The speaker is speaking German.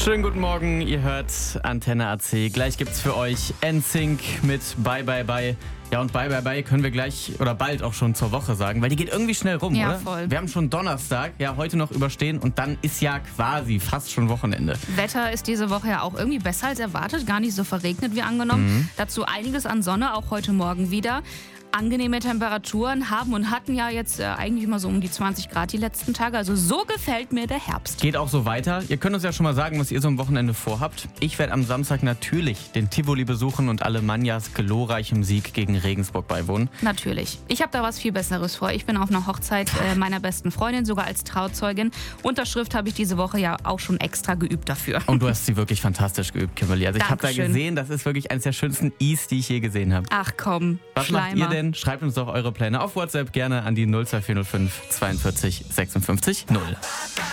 Schönen guten Morgen, ihr hört Antenne AC. Gleich gibt's für euch NSYNC mit Bye Bye Bye. Ja, und Bye Bye Bye können wir gleich oder bald auch schon zur Woche sagen, weil die geht irgendwie schnell rum, ja, oder? Voll. Wir haben schon Donnerstag, ja, heute noch überstehen und dann ist ja quasi fast schon Wochenende. Wetter ist diese Woche ja auch irgendwie besser als erwartet, gar nicht so verregnet wie angenommen. Dazu einiges an Sonne, auch heute Morgen wieder. Angenehme Temperaturen haben und hatten ja jetzt eigentlich immer so um die 20 Grad die letzten Tage. Also so gefällt mir der Herbst. Geht auch so weiter. Ihr könnt uns ja schon mal sagen, was ihr so am Wochenende vorhabt. Ich werde am Samstag natürlich den Tivoli besuchen und Alemannias glorreichem Sieg gegen Regensburg beiwohnen. Natürlich. Ich habe da was viel Besseres vor. Ich bin auf einer Hochzeit meiner besten Freundin, sogar als Trauzeugin. Unterschrift habe ich diese Woche ja auch schon extra geübt dafür. Und du hast sie wirklich fantastisch geübt, Kimberly. Also ich habe da gesehen, das ist wirklich eines der schönsten Is, die ich je gesehen habe. Ach komm, Was macht ihr denn? Schreibt uns doch eure Pläne auf WhatsApp gerne an die 02405 42 56 0.